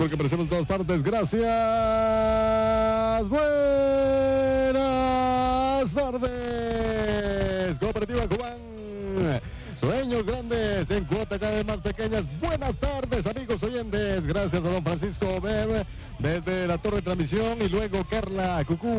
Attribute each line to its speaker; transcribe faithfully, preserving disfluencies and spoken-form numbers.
Speaker 1: porque aparecemos en todas partes. Gracias. Buenas tardes. Cooperativa Cubán. Sueños grandes en cuota cada vez más pequeñas. Buenas tardes, amigos oyentes. Gracias a don Francisco Ver desde la torre de transmisión y luego Carla Cucú.